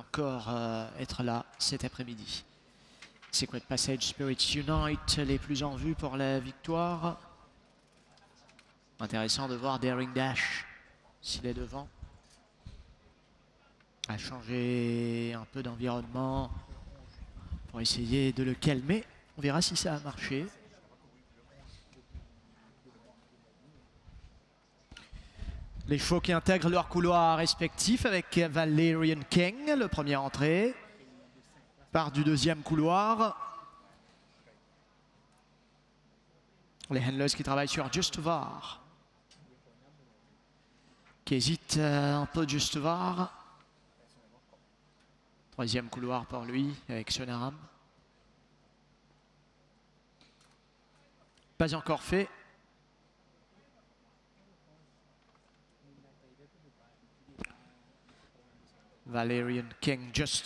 encore être là cet après-midi. Secret Passage Spirits Unite, les plus en vue pour la victoire. Intéressant de voir Daring Dash s'il est devant. À changer un peu d'environnement pour essayer de le calmer. On verra si ça a marché. Les chevaux qui intègrent leur couloir respectif avec Valerian King, le premier entrée. Part du deuxième couloir. Les handlers qui travaillent sur Justovar. Qui hésite un peu Justovar. Troisième couloir pour lui avec Sonaram. Pas encore fait. Valerian King Just